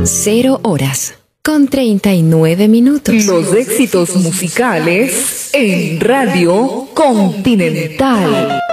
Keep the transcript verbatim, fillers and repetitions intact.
Cero horas con treinta y nueve minutos. Los éxitos musicales en Radio Continental.